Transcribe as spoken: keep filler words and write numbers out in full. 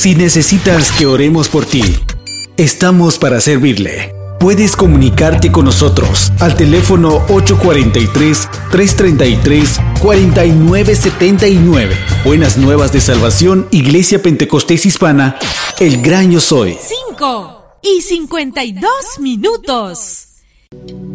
Si necesitas que oremos por ti, estamos para servirle. Puedes comunicarte con nosotros al teléfono ocho cuatro tres, tres tres tres, cuatro nueve siete nueve. Buenas Nuevas de Salvación, Iglesia Pentecostés Hispana, El Gran Yo Soy. Cinco y cincuenta y dos minutos.